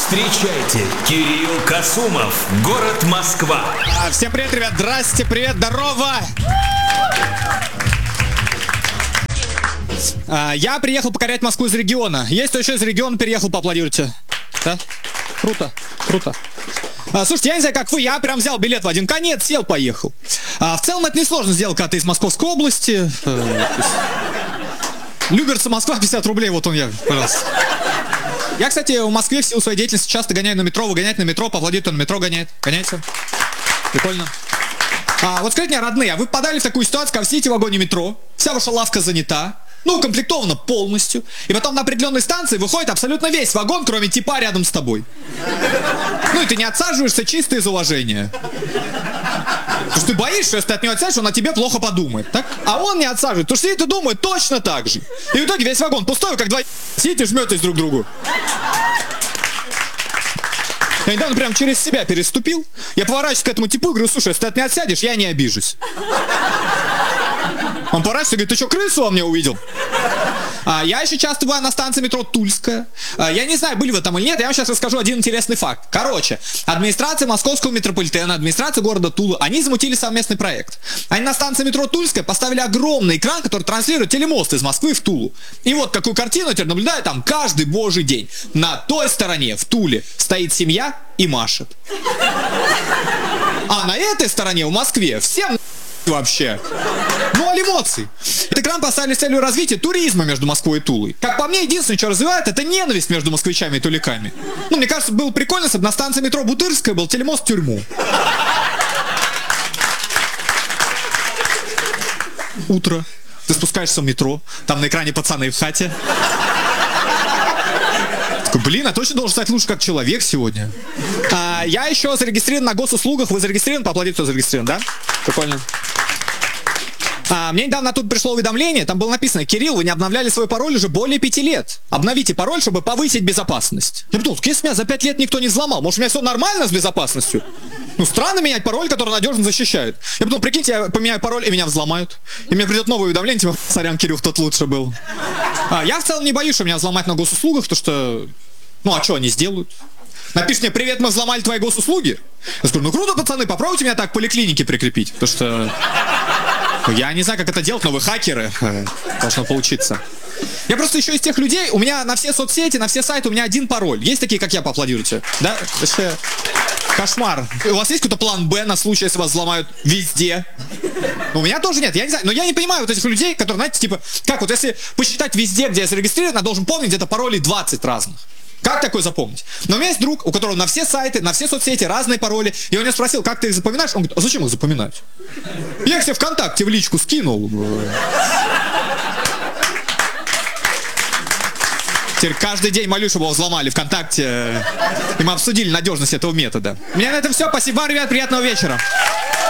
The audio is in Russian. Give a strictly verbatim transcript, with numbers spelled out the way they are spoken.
Встречайте, Кирилл Касумов, город Москва. А, всем привет, ребят, здрасте, привет, здорово! А, я приехал покорять Москву из региона. Есть кто еще из региона переехал, поаплодируйте. Да? Круто, круто. А, слушайте, я не знаю, как вы, я прям взял билет в один конец, сел, поехал. А, в целом это несложно сделать, когда ты из Московской области. Люберцы, Москва, пятьдесят рублей, вот он я, пожалуйста. Я, кстати, в Москве в силу своей деятельности часто гоняю на метро. Вы гоняете на метро, поаплодируйте, на метро гоняет. Гоняется? Прикольно. А, вот скажите мне, родные, а вы попадали в такую ситуацию, когда сидите в вагоне метро, вся ваша лавка занята, ну, укомплектована полностью, и потом на определенной станции выходит абсолютно весь вагон, кроме типа рядом с тобой. Ну, и ты не отсаживаешься чисто из уважения. Потому что ты боишься, что если ты от него отсядешь, он о тебе плохо подумает, так? А он не отсаживает, потому что сидит и думает точно так же. И в итоге весь вагон пустой, как два сидите и жметесь друг к другу. Я недавно прям через себя переступил. Я поворачиваюсь к этому типу и говорю: слушай, если ты от меня отсядешь, я не обижусь. Он поворачивается и говорит: ты что, крысу во мне увидел? А, я еще часто бываю на станции метро Тульская. А, я не знаю, были вы там или нет, я вам сейчас расскажу один интересный факт. Короче, администрация московского метрополитена, администрация города Тулы, они замутили совместный проект. Они на станции метро Тульская поставили огромный экран, который транслирует телемост из Москвы в Тулу. И вот какую картину теперь наблюдаю там каждый божий день. На той стороне, в Туле, стоит семья и машет. А на этой стороне, в Москве, всем вообще. Ноль эмоций. Этот экран поставили с целью развития туризма между Москвой и Тулой. Как по мне, единственное, что развивает, это ненависть между москвичами и туликами. Ну, мне кажется, было прикольно, если бы на станции метро Бутырская был телемост в тюрьму. Утро. Ты спускаешься в метро, там на экране пацаны в хате. Такой: блин, а точно должен стать лучше как человек сегодня. А, я еще зарегистрирован на госуслугах. Вы зарегистрирован? Поаплодите, кто зарегистрирован, да? Прикольно. А, мне недавно тут пришло уведомление, там было написано: Кирилл, вы не обновляли свой пароль уже более пяти лет. Обновите пароль, чтобы повысить безопасность. Я подумал, если меня за пять лет никто не взломал, может, у меня все нормально с безопасностью? Ну, странно менять пароль, который надежно защищает. Я подумал, прикиньте, я поменяю пароль, и меня взломают. И мне придет новое уведомление, типа: сорян, Кирилл, тот лучше был. А, я в целом не боюсь, что меня взломать на госуслугах, потому что... Ну, а что они сделают? Напишите мне: привет, мы взломали твои госуслуги. Я скажу: ну круто, пацаны, попробуйте меня так к поликлинике прикрепить. Потому что... Я не знаю, как это делать, но вы хакеры. Должно получиться. Я просто еще из тех людей, у меня на все соцсети, на все сайты у меня один пароль. Есть такие, как я, поаплодируйте? Да? Вообще кошмар. У вас есть какой-то план Б на случай, если вас взломают везде? У меня тоже нет, я не знаю. Но я не понимаю вот этих людей, которые, знаете, типа, как вот если посчитать везде, где я зарегистрирован, я должен помнить где-то паролей двадцать разных. Как такое запомнить? Но у меня есть друг, у которого на все сайты, на все соцсети разные пароли. И он меня спросил: как ты их запоминаешь? Он говорит: а зачем их запоминать? Я их себе ВКонтакте в личку скинул. Теперь каждый день молюсь, чтобы его взломали ВКонтакте. И мы обсудили надежность этого метода. У меня на этом все. Спасибо вам, ребят. Приятного вечера.